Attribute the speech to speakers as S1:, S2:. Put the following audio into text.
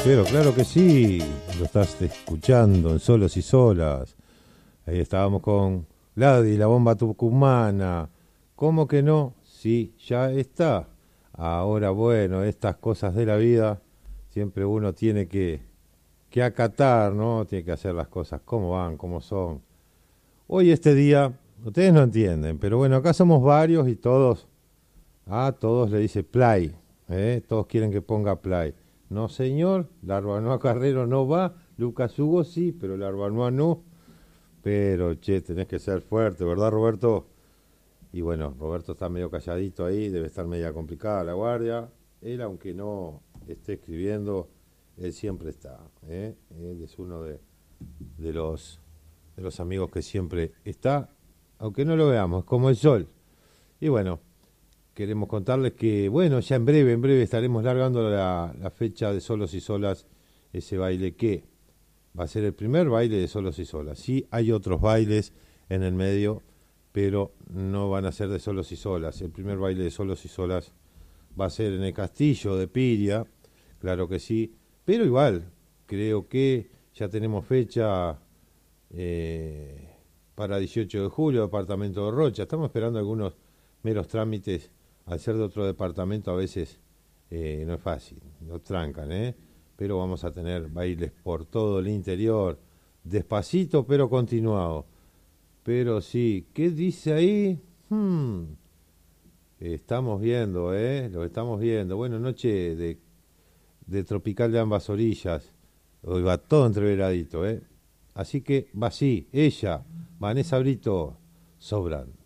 S1: Pero claro que sí, lo estás escuchando en Solos y Solas. Ahí estábamos con Ladi, la bomba tucumana. ¿Cómo que no? Sí, ya está. Ahora, bueno, estas cosas de la vida, siempre uno tiene que acatar, ¿no? Tiene que hacer las cosas como van, como son. Hoy este día, ustedes no entienden, pero bueno, acá somos varios y todos, a todos le dice play, ¿eh? Todos quieren que ponga play. No, señor, Larbanoa Carrero no va, Lucas Hugo sí, pero Larbanoa no. Pero, che, tenés que ser fuerte, ¿verdad, Roberto? Y bueno, Roberto está medio calladito ahí, debe estar media complicada la guardia. Él, aunque no esté escribiendo, él siempre está, ¿eh? Él es uno de los, de los amigos que siempre está, aunque no lo veamos, es como el sol. Y bueno, queremos contarles que, bueno, ya en breve estaremos largando la fecha de Solos y Solas, ese baile que va a ser el primer baile de Solos y Solas. Sí, hay otros bailes en el medio, pero no van a ser de Solos y Solas. El primer baile de Solos y Solas va a ser en el Castillo de Piria, claro que sí, pero igual, creo que ya tenemos fecha para 18 de julio, departamento de Rocha. Estamos esperando algunos meros trámites. Al ser de otro departamento a veces no es fácil, nos trancan, ¿eh? Pero vamos a tener bailes por todo el interior, despacito pero continuado. Pero sí, ¿qué dice ahí? Estamos viendo, ¿eh? Lo estamos viendo. Bueno, noche de tropical de ambas orillas. Hoy va todo entreveradito, ¿eh? Así que va así, ella, Vanessa Brito, sobran.